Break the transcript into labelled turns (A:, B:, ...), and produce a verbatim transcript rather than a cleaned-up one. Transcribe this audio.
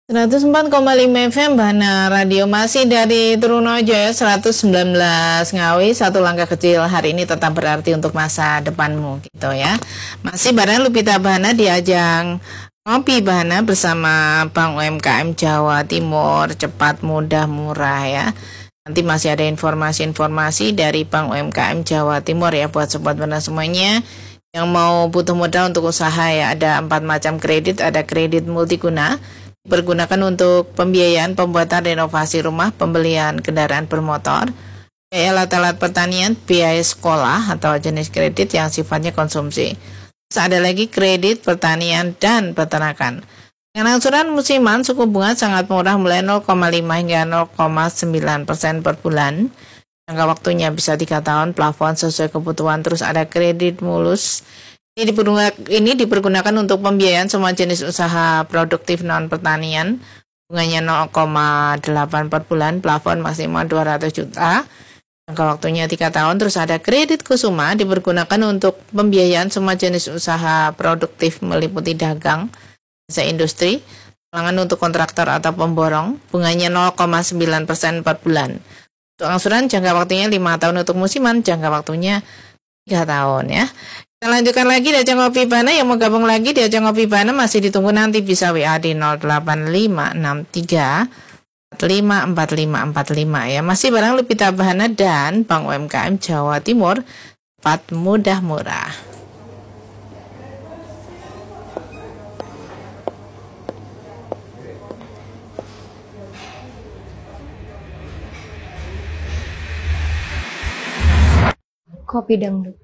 A: seratus empat koma lima F M Bahana Radio masih dari Trunojo ya, seratus sembilan belas Ngawi, satu langkah kecil hari ini tetap berarti untuk masa depanmu gitu ya. Masih bareng Lupita Bahana di ajang Ngopi Bahana bersama Bank U M K M Jawa Timur, cepat, mudah, murah ya. Nanti masih ada informasi-informasi dari Bank U M K M Jawa Timur ya buat sobat Bahana semuanya yang mau butuh modal untuk usaha ya. Ada empat macam kredit, ada kredit multiguna dipergunakan untuk pembiayaan pembuatan renovasi rumah, pembelian kendaraan bermotor, biaya alat-alat pertanian, biaya sekolah atau jenis kredit yang sifatnya konsumsi. Terus ada lagi kredit pertanian dan peternakan. Dengan angsuran musiman, suku bunga sangat murah mulai nol koma lima hingga nol koma sembilan persen per bulan. Jangka waktunya bisa tiga tahun, plafon sesuai kebutuhan. Terus ada kredit mulus. Ini dipergunakan, ini dipergunakan untuk pembiayaan semua jenis usaha produktif non pertanian. Bunganya nol koma delapan per bulan, plafon maksimal dua ratus juta. Jangka waktunya tiga tahun. Terus ada kredit kusuma dipergunakan untuk pembiayaan semua jenis usaha produktif meliputi dagang, jasa industri, kalangan untuk kontraktor atau pemborong. Bunganya nol koma sembilan persen per bulan. Untuk angsuran jangka waktunya lima tahun, untuk musiman jangka waktunya tiga tahun ya. Kita lanjutkan lagi di ajang Ngopi Bahana. Yang mau gabung lagi di ajang Ngopi Bahana masih ditunggu, nanti bisa W A di nol delapan lima enam tiga empat lima empat lima empat lima ya. Masih bareng Lupita Bahana dan Bank U M K M Jawa Timur, cepat, mudah, murah.
B: Kopi dangdut.